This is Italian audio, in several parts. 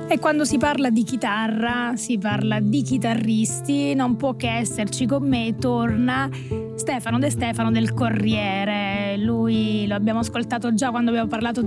E quando si parla di chitarra, si parla di chitarristi, non può che esserci con me, torna Stefano De Stefano del Corriere. Lui lo abbiamo ascoltato già quando abbiamo parlato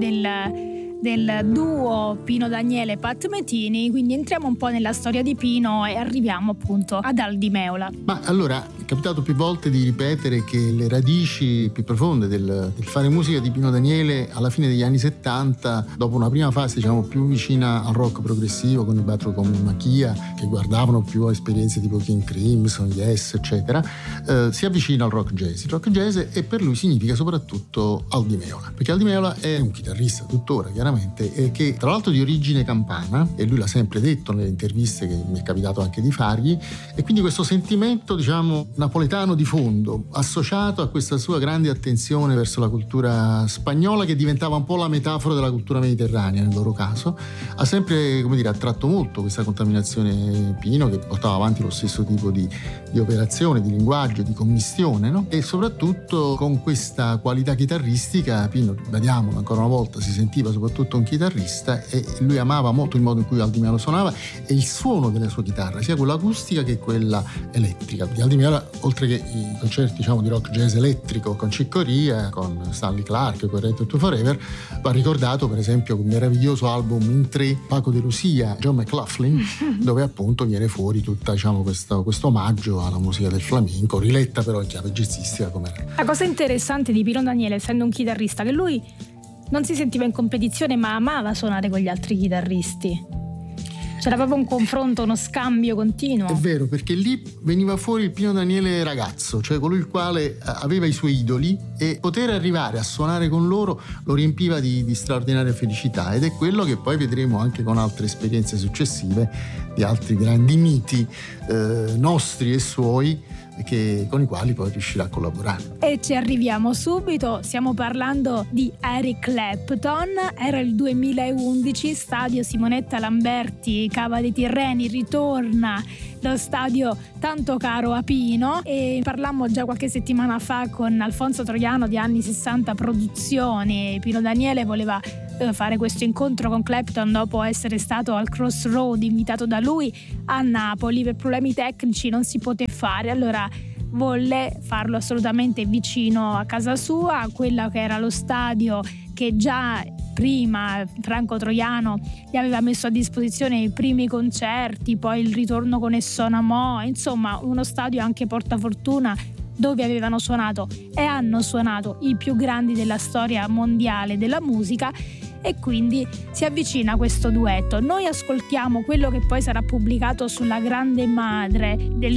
del duo Pino Daniele e Pat Metini, quindi entriamo un po' nella storia di Pino e arriviamo appunto ad Aldi Meola. Ma allora, è capitato più volte di ripetere che le radici più profonde del fare musica di Pino Daniele alla fine degli anni 70, dopo una prima fase diciamo più vicina al rock progressivo con i Batro come Machia, che guardavano più a esperienze tipo King Crimson, Yes, eccetera, si avvicina al rock jazz. Il rock jazz e per lui significa soprattutto Aldi Meola, perché Aldi Meola è un chitarrista tuttora, chiaramente, che tra l'altro di origine campana, e lui l'ha sempre detto nelle interviste che mi è capitato anche di fargli, e quindi questo sentimento diciamo napoletano di fondo associato a questa sua grande attenzione verso la cultura spagnola, che diventava un po' la metafora della cultura mediterranea nel loro caso, ha sempre, come dire, attratto molto questa contaminazione Pino, che portava avanti lo stesso tipo di operazione, di linguaggio, di commistione, no? E soprattutto con questa qualità chitarristica Pino, ribadiamolo ancora una volta, si sentiva soprattutto un chitarrista, e lui amava molto il modo in cui Aldi Meola suonava e il suono della sua chitarra, sia quella acustica che quella elettrica. Di Aldi Meola, oltre che i concerti diciamo di rock jazz elettrico con Chick Corea, con Stanley Clarke, con Red to Forever, va ricordato per esempio un meraviglioso album in 3, Paco de Lucia, John McLaughlin, dove appunto viene fuori tutta diciamo questo omaggio alla musica del flamenco, riletta però in chiave jazzistica come era. La cosa interessante di Pino Daniele, essendo un chitarrista, che lui non si sentiva in competizione ma amava suonare con gli altri chitarristi. C'era proprio un confronto, uno scambio continuo. È vero, perché lì veniva fuori il Pino Daniele ragazzo, cioè colui il quale aveva i suoi idoli, e poter arrivare a suonare con loro lo riempiva di straordinaria felicità, ed è quello che poi vedremo anche con altre esperienze successive di altri grandi miti nostri e suoi, con i quali poi riuscirà a collaborare. E ci arriviamo subito, stiamo parlando di Eric Clapton. Era il 2011, stadio Simonetta Lamberti, Cava dei Tirreni, ritorna lo stadio tanto caro a Pino, e parlammo già qualche settimana fa con Alfonso Troiano di Anni 60 Produzioni. Pino Daniele voleva fare questo incontro con Clapton dopo essere stato al Crossroad invitato da lui a Napoli. Per problemi tecnici non si poté fare, allora volle farlo assolutamente vicino a casa sua, quella che era lo stadio che già prima Franco Troiano gli aveva messo a disposizione i primi concerti, poi il ritorno con Essonamo, insomma uno stadio anche portafortuna dove avevano suonato e hanno suonato i più grandi della storia mondiale della musica, e quindi si avvicina questo duetto. Noi ascoltiamo quello che poi sarà pubblicato sulla Grande Madre del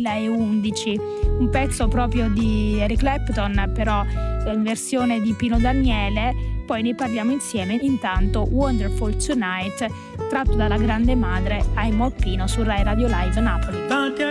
2011, un pezzo proprio di Eric Clapton però in versione di Pino Daniele, poi ne parliamo insieme. Intanto Wonderful Tonight, tratto dalla Grande Madre, I'm More Pino su Rai Radio Live Napoli.